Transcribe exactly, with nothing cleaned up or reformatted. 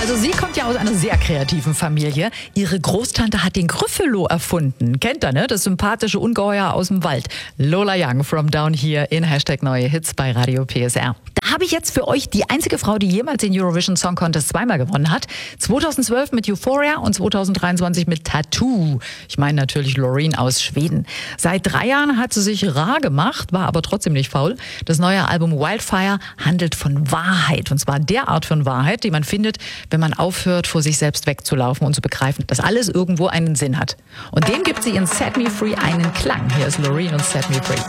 Also sie kommt ja aus einer sehr kreativen Familie. Ihre Großtante hat den Gryffalo erfunden. Kennt ihr, ne? Das sympathische Ungeheuer aus dem Wald. Lola Young from Down Here in Hashtag Neue Hits bei Radio P S R. Da habe ich jetzt für euch die einzige Frau, die jemals den Eurovision Song Contest zweimal gewonnen hat. zweitausendzwölf mit Euphoria und zweitausenddreiundzwanzig mit Tattoo. Ich meine natürlich Loreen aus Schweden. Seit drei Jahren hat sie sich rar gemacht, war aber trotzdem nicht faul. Das neue Album Wildfire handelt von Wahrheit. Und zwar der Art von Wahrheit, die man findet, wenn man aufhört, vor sich selbst wegzulaufen und zu begreifen, dass alles irgendwo einen Sinn hat. Und dem gibt sie in Set Me Free einen Klang. Hier ist Loreen und Set Me Free.